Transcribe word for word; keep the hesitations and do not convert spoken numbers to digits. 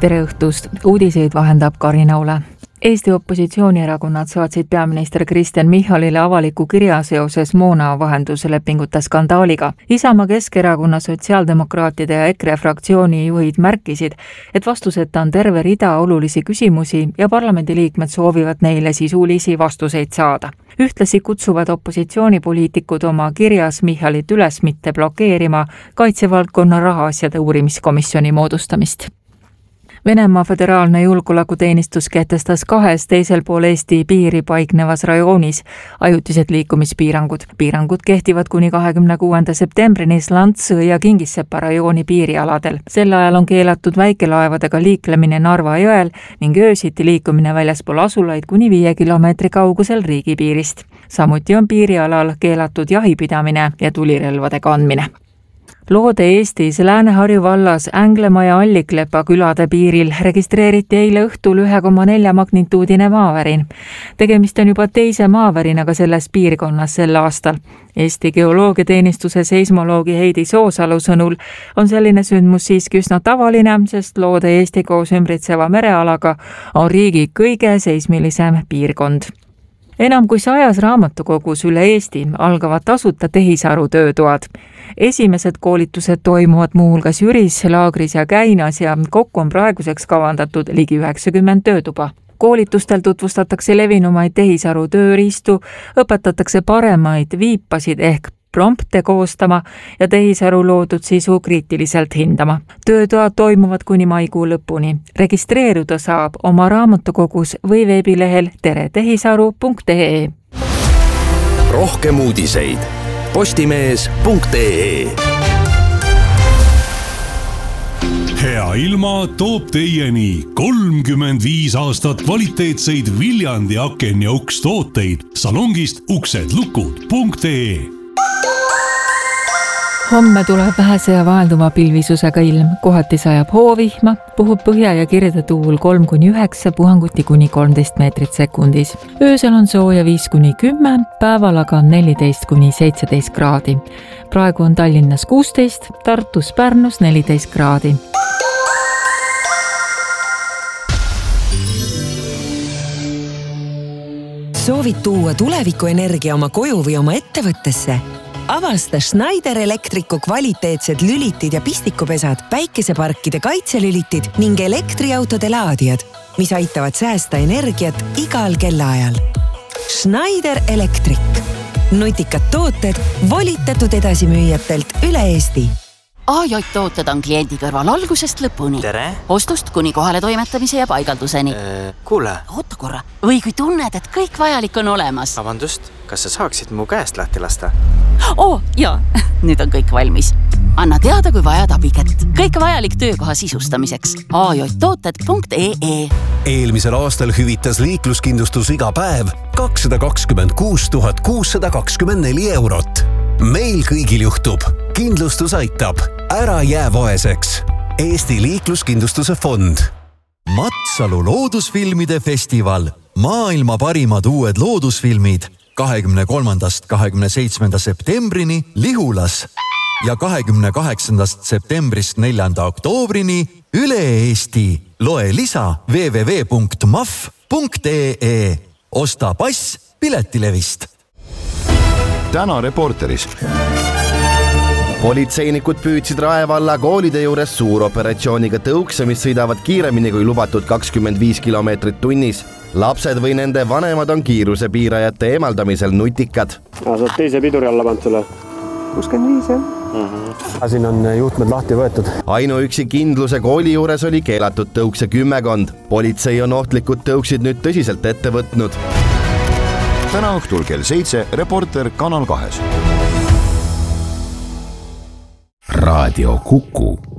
tere õhtust, uudiseid vahendab Karina Ole. Eesti opositsioonierakonnad saatsid peaminister Kristen Michalile avaliku kirja seoses moona vahenduslepingute skandaaliga. Isamaa, Keskerakonna, Sotsiaaldemokraatide ja EKRE fraktsiooni juhid märkisid, et vastuseta on terve rida olulisi küsimusi ja parlamendiliikmed soovivad neile sisulisi vastuseid saada. Ühtlasi kutsuvad opositsioonipoliitikud oma kirjas Michalit üles mitte blokeerima kaitsevaldkonna rahaasjade uurimiskomisjoni moodustamist. Venemaa föderaalne julgeolekuteenistus kehtestas kahes teisel pool Eesti piiri paiknevas rajoonis ajutised liikumispiirangud. Piirangud kehtivad kuni kahekümne kuuenda septembrini Slantse ja Kingissepa rajooni piirialadel. Sel ajal on keelatud väikelaevadega liiklemine Narva jõel ning öösiti liikumine väljaspool asulaid kuni viie kilomeetri kaugusel riigipiirist. Samuti on piirialal keelatud jahipidamine ja tulirelvade kandmine. Loode Eestis Lääne-Harju vallas Änglemaa ja Alliklepa külade piiril registreeriti eile õhtul üks koma neli magnituudine maavärin. Tegemist on juba teise maavärinaga selles piirkonnas sel aastal. Eesti geoloogiateenistuse seismoloogi Heidi Soosalu sõnul on selline sündmus siiski üsna tavaline, sest Loode Eesti koos ümbritseva merealaga on riigi kõige seismilisem piirkond. Enam kui sajas raamatukogus üle Eesti algavad tasuta tehisaru töötoad. Esimesed koolitused toimuvad muuhulgas Jüris, Laagris ja Käinas ja kokku on praeguseks kavandatud ligi üheksakümmend töötuba. Koolitustel tutvustatakse levinumaid tehisaru tööriistu, õpetatakse paremaid viipasid ehk prompte koostama ja tehisaru loodud sisu kriitiliselt hindama. Töötoad toimuvad kuni maikuu lõpuni. Registreeruda saab oma raamatukogus või veebilehel tere tehisaru punkt ee. Rohkem uudiseid postimees punkt ee. Hea ilma toob teieni kolmkümmend viis aastat kvaliteetseid Viljandi aken ja uks tooteid salongist uksedlukud punkt ee. Homme tuleb vähese ja vahelduva pilvisusega ilm, kohati sajab hoovihma, puhub põhja ja kirjade tuul kolm kuni üheksa, puhanguti kuni kolmteist meetrit sekundis. Öösel on sooja viis kuni kümme, päeval aga on neliteist kuni seitseteist kraadi. Praegu on Tallinnas kuusteist, Tartus, Pärnus neliteist kraadi. Soovid tuua tulevikuenergia oma koju või oma ettevõttesse? Avasta Schneider Electricu kvaliteetsed lülitid ja pistikupesad, päikeseparkide kaitselülitid ning elektriautode laadijad, mis aitavad säästa energiat igal kellaajal. Schneider Electric. Nutikad tooted volitatud edasimüüjatelt üle Eesti. A J tooted on kliendi kõrval algusest lõpuni. Tere! Ostust kuni kohale toimetamise ja paigalduseni. Äh, kuule! Oota korra. Või kui tunned, et kõik vajalik on olemas. Vabandust, kas sa saaksid mu käest lahti lasta? Oo, jaa. Nüüd on kõik valmis. Anna teada, kui vajad abikätt. Kõik vajalik töökoha sisustamiseks. A J tooted punkt ee. Eelmisel aastal hüvitas liikluskindlustus iga päev kakssada kakskümmend kuus tuhat kuussada kakskümmend neli eurot. Meil kõigil juhtub. Kindlustus aitab. Ära jää vaeseks. Eesti liikluskindlustuse fond. Matsalu loodusfilmide festival. Maailma parimad uued loodusfilmid. kahekümne kolmandast kahekümne seitsmenda septembrini Lihulas ja kahekümne kaheksandast septembrist neljanda oktoobrini üle Eesti. Loe lisa w w w punkt m a f punkt ee. Osta pass piletilevist. Täna Reporteris. Politseinikud püüdsid Raevalla koolide juures suuroperatsiooniga tõukse, mis sõidavad kiiremini kui lubatud kakskümmend viis kilomeetrit tunnis. Lapsed või nende vanemad on kiirusepiirajate eemaldamisel nutikad. Sa oled teise piduri alla pand sulle? kuuskümmend viis, jah. Uh-huh. Siin on juhtmed lahti võetud. Ainuüksi kindluse kooli juures oli keelatud tõukse kümmekond. Politsei on ohtlikud tõuksid nüüd tõsiselt ette võtnud. Täna õhtul kell seitse Reporter Kanal kahes. Raadio Kuku.